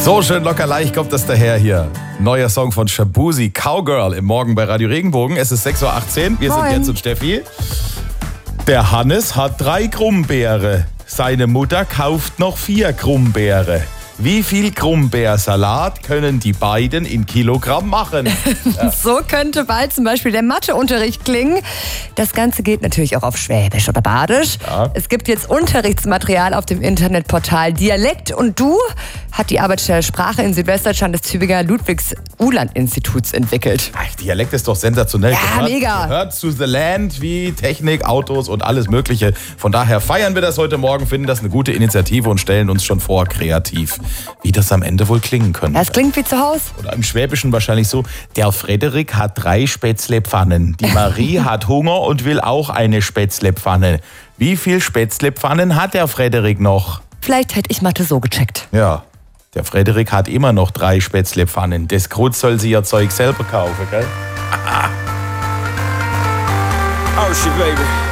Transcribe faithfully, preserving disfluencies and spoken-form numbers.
So schön locker leicht kommt das daher hier. Neuer Song von Shaboozey, Cowgirl, im Morgen bei Radio Regenbogen. Es ist sechs Uhr achtzehn, wir Moin. sind Jens und Steffi. Der Hannes hat drei Krummbeere. Seine Mutter kauft noch vier Krummbeere. Wie viel Krummbeersalat können die beiden in Kilogramm machen? Ja. So könnte bald zum Beispiel der Matheunterricht klingen. Das Ganze geht natürlich auch auf Schwäbisch oder Badisch. Ja. Es gibt jetzt Unterrichtsmaterial auf dem Internetportal Dialekt und Du hat die Arbeitsstelle Sprache in Südwestdeutschland des Tübinger Ludwigs-Uhland-Instituts entwickelt. Ach, Dialekt ist doch sensationell. Ja, gehört, mega. Gehört zu The Land wie Technik, Autos und alles Mögliche. Von daher feiern wir das heute Morgen, finden das eine gute Initiative und stellen uns schon vor, kreativ, wie das am Ende wohl klingen könnte. Das klingt wie zu Hause. Oder im Schwäbischen wahrscheinlich so: Der Frederik hat drei Spätzlepfannen. Die Marie hat Hunger und will auch eine Spätzlepfanne. Wie viel Spätzlepfannen hat der Frederik noch? Vielleicht hätte ich Mathe so gecheckt. Ja, der Frederik hat immer noch drei Spätzlepfannen. Das Krut soll sie ihr Zeug selber kaufen, gell? Oh shit, baby.